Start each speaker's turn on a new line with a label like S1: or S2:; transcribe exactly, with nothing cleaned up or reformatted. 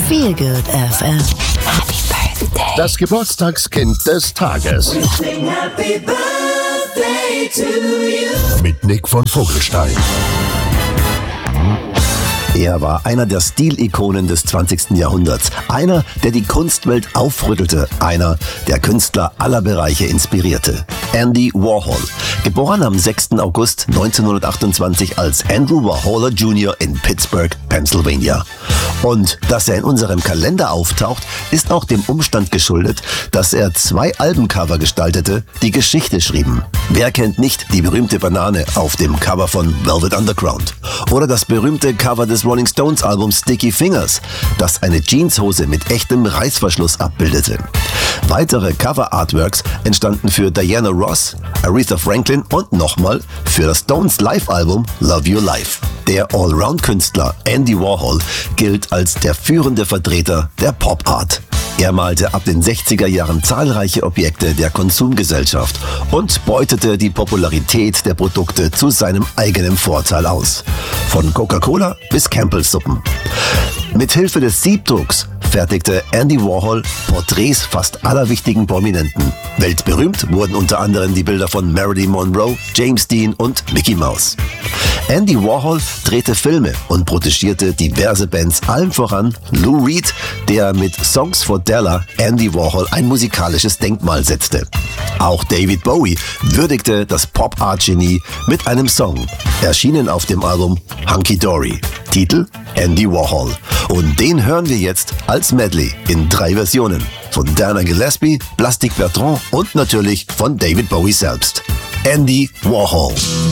S1: Feel Good F M. Happy Birthday.
S2: Das Geburtstagskind des Tages.
S3: Happy Birthday to you.
S2: Mit Nick von Vogelstein.
S4: Er war einer der Stilikonen des zwanzigsten Jahrhunderts. Einer, der die Kunstwelt aufrüttelte. Einer, der Künstler aller Bereiche inspirierte. Andy Warhol. Geboren am sechsten August neunzehnhundertachtundzwanzig als Andrew Warholer Junior in Pittsburgh, Pennsylvania. Und dass er in unserem Kalender auftaucht, ist auch dem Umstand geschuldet, dass er zwei Albencover gestaltete, die Geschichte schrieben. Wer kennt nicht die berühmte Banane auf dem Cover von Velvet Underground? Oder das berühmte Cover des Rolling Stones Albums Sticky Fingers, das eine Jeanshose mit echtem Reißverschluss abbildete. Weitere Cover-Artworks entstanden für Diana Ross, Aretha Franklin und nochmal für das Stones Live-Album Love Your Life. Der Allround-Künstler Andy Warhol gilt als der führende Vertreter der Pop-Art. Er malte ab den sechziger Jahren zahlreiche Objekte der Konsumgesellschaft und beutete die Popularität der Produkte zu seinem eigenen Vorteil aus. Von Coca-Cola bis Campbellsuppen. Mithilfe des Siebdrucks fertigte Andy Warhol Porträts fast aller wichtigen Prominenten. Weltberühmt wurden unter anderem die Bilder von Marilyn Monroe, James Dean und Mickey Mouse. Andy Warhol drehte Filme und protegierte diverse Bands, allen voran Lou Reed, der mit Songs for Della Andy Warhol ein musikalisches Denkmal setzte. Auch David Bowie würdigte das Pop-Art-Genie mit einem Song, erschienen auf dem Album Hunky Dory. Titel Andy Warhol. Und den hören wir jetzt als Medley in drei Versionen. Von Dana Gillespie, Plastic Bertrand und natürlich von David Bowie selbst. Andy Warhol.